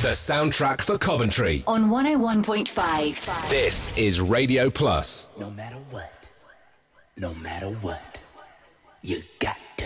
The soundtrack for Coventry. On 101.5. This is Radio Plus. No matter what, you got